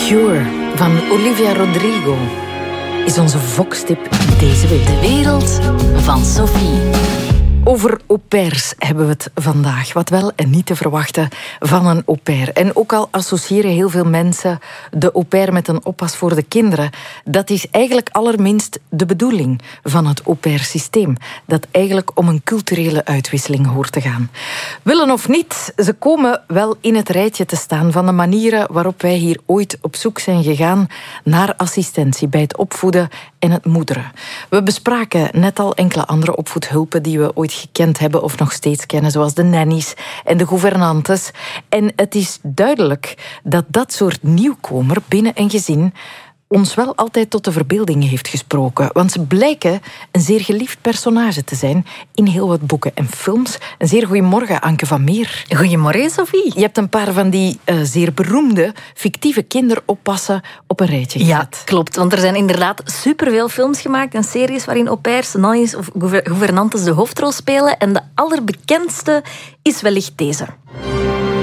Cure van Olivia Rodrigo is onze Vox-tip deze week. De wereld van Sophie. Over au pairs hebben we het vandaag. Wat wel en niet te verwachten van een au pair. En ook al associëren heel veel mensen de au pair met een oppas voor de kinderen, dat is eigenlijk allerminst de bedoeling van het au pair systeem. Dat eigenlijk om een culturele uitwisseling hoort te gaan. Willen of niet, ze komen wel in het rijtje te staan van de manieren waarop wij hier ooit op zoek zijn gegaan naar assistentie bij het opvoeden en het moederen. We bespraken net al enkele andere opvoedhulpen die we ooit gekend hebben of nog steeds kennen, zoals de nannies en de gouvernantes. En het is duidelijk dat dat soort nieuwkomer binnen een gezin ons wel altijd tot de verbeelding heeft gesproken. Want ze blijken een zeer geliefd personage te zijn in heel wat boeken en films. Een zeer goeiemorgen, Anke van Meer. Goedemorgen, Sophie. Je hebt een paar van die zeer beroemde, fictieve kinderoppassen op een rijtje gezet. Ja, klopt. Want er zijn inderdaad superveel films gemaakt en series waarin au pairs, nannies of gouvernantes de hoofdrol spelen. En de allerbekendste is wellicht deze.